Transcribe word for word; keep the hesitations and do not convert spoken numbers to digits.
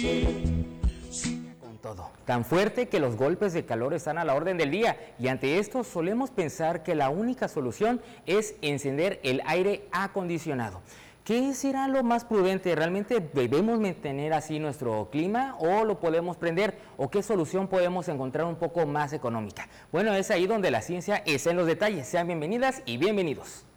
Con todo, tan fuerte que los golpes de calor están a la orden del día, y ante esto solemos pensar que la única solución es encender el aire acondicionado. ¿Qué será lo más prudente? ¿Realmente debemos mantener así nuestro clima o lo podemos prender? ¿O qué solución podemos encontrar un poco más económica? Bueno, es ahí donde la ciencia está en los detalles. Sean bienvenidas y bienvenidos.